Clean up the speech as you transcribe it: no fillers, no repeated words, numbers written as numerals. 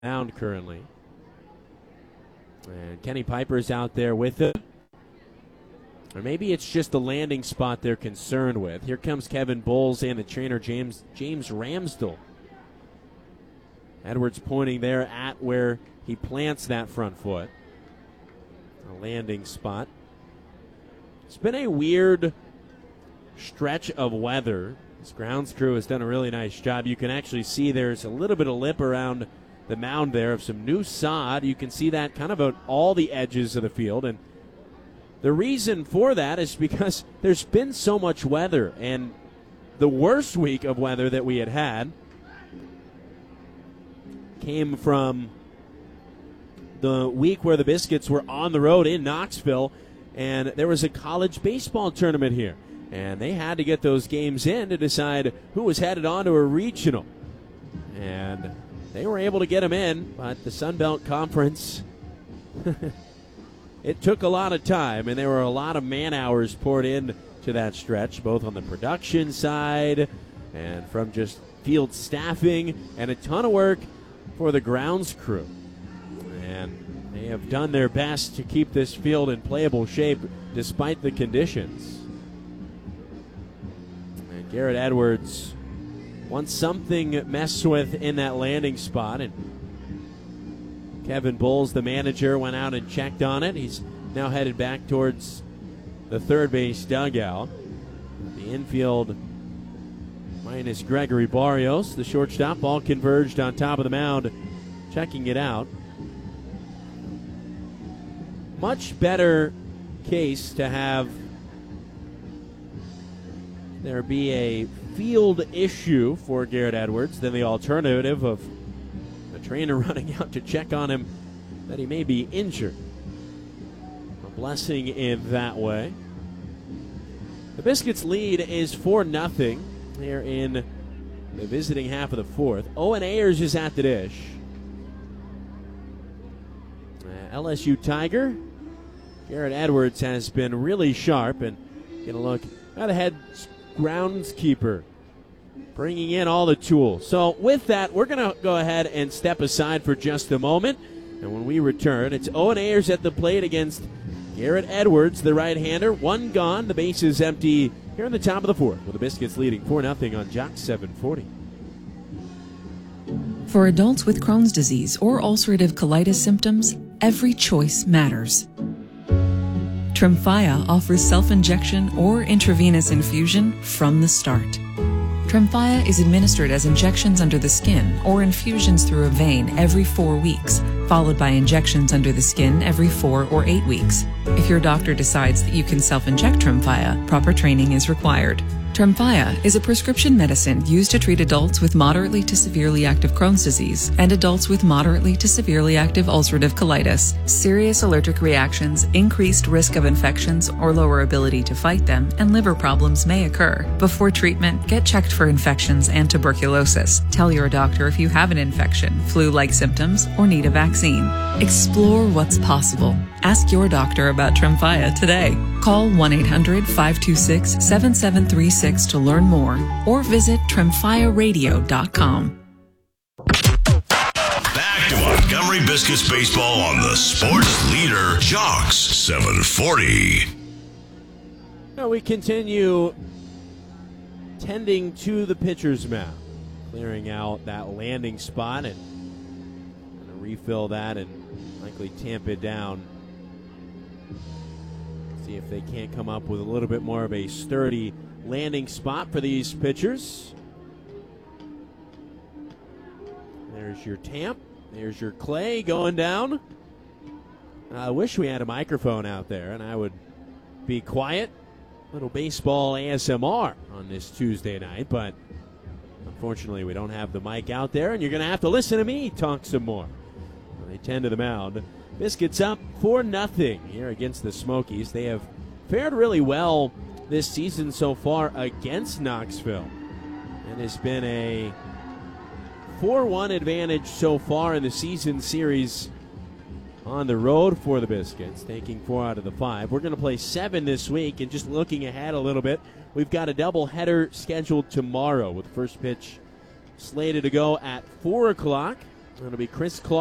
mound currently. And Kenny Piper's out there with it. Or maybe it's just the landing spot they're concerned with. Here comes Kevin Bowles and the trainer James Ramsdell. Edwards pointing there at where he plants that front foot. A landing spot. It's been a weird stretch of weather. This grounds crew has done a really nice job. You can actually see there's a little bit of lip around the mound there of some new sod. You can see that kind of on all the edges of the field. And the reason for that is because there's been so much weather. And the worst week of weather that we had came from the week where the Biscuits were on the road in Knoxville, and there was a college baseball tournament here. And they had to get those games in to decide who was headed on to a regional. And they were able to get them in, but the Sun Belt Conference, it took a lot of time, and there were a lot of man hours poured in to that stretch, both on the production side and from just field staffing, and a ton of work for the grounds crew. And they have done their best to keep this field in playable shape despite the conditions. And Garrett Edwards wants something messed with in that landing spot, and Kevin Bowles, the manager, went out and checked on it. He's now headed back towards the third base dugout. The infield minus Gregory Barrios. The shortstop, ball converged on top of the mound, checking it out. Much better case to have there be a field issue for Garrett Edwards than the alternative of the trainer running out to check on him that he may be injured. A blessing in that way. The Biscuits' lead is 4-0 here in the visiting half of the fourth. Owen Ayers is at the dish. LSU Tiger Garrett Edwards has been really sharp, and get a look at the head groundskeeper bringing in all the tools. So with that, we're going to go ahead and step aside for just a moment, and when we return, it's Owen Ayers at the plate against Garrett Edwards, the right-hander. One gone, the base is empty here in the top of the fourth, with the Biscuits leading 4-0 on Jock 740. For adults with Crohn's disease or ulcerative colitis symptoms, every choice matters. Tremfya offers self-injection or intravenous infusion from the start. Tremfya is administered as injections under the skin or infusions through a vein every 4 weeks, followed by injections under the skin every 4 or 8 weeks. If your doctor decides that you can self-inject Tremfya, proper training is required. Tremfya is a prescription medicine used to treat adults with moderately to severely active Crohn's disease and adults with moderately to severely active ulcerative colitis. Serious allergic reactions, increased risk of infections or lower ability to fight them, and liver problems may occur. Before treatment, get checked for infections and tuberculosis. Tell your doctor if you have an infection, flu-like symptoms, or need a vaccine. Explore what's possible. Ask your doctor about Tremfya today. Call 1-800-526-7736 to learn more, or visit TremfyaRadio.com. Back to Montgomery Biscuits baseball on the sports leader, Jocks 740. Now we continue tending to the pitcher's mound, clearing out that landing spot and going to refill that and likely tamp it down. See if they can't come up with a little bit more of a sturdy landing spot for these pitchers. There's your tamp. There's your clay going down. I wish we had a microphone out there and I would be quiet. Little baseball ASMR on this Tuesday night, but unfortunately we don't have the mic out there, and you're going to have to listen to me talk some more. They tend to the mound. Biscuits up 4-0 here against the Smokies. They have fared really well this season so far against Knoxville. And it's been a 4-1 advantage so far in the season series on the road for the Biscuits, taking 4 out of the 5. We're going to play 7 this week, and just looking ahead a little bit, we've got a doubleheader scheduled tomorrow with first pitch slated to go at 4 o'clock It'll be Chris Claus.